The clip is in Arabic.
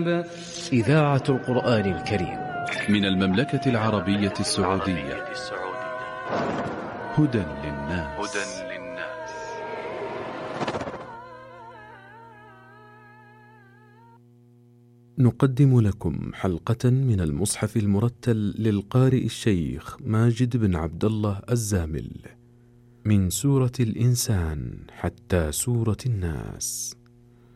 الكتاب. إذاعة القرآن الكريم من المملكة العربية السعودية. هدى للناس. نقدم لكم حلقة من المصحف المرتل للقارئ الشيخ ماجد بن عبد الله الزامل، من سورة الإنسان حتى سورة الناس.